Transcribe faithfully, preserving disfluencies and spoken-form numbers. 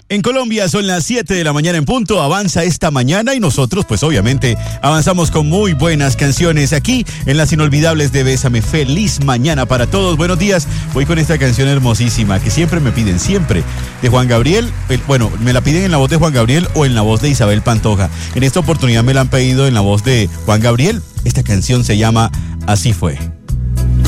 En Colombia son las siete de la mañana en punto, avanza esta mañana y nosotros pues obviamente avanzamos con muy buenas canciones aquí en las inolvidables de Bésame. Feliz mañana para todos, buenos días. Voy con esta canción hermosísima que siempre me piden, siempre, de Juan Gabriel. Bueno, me la piden en la voz de Juan Gabriel o en la voz de Isabel Pantoja. En esta oportunidad me la han pedido en la voz de Juan Gabriel. Esta canción se llama Así Fue.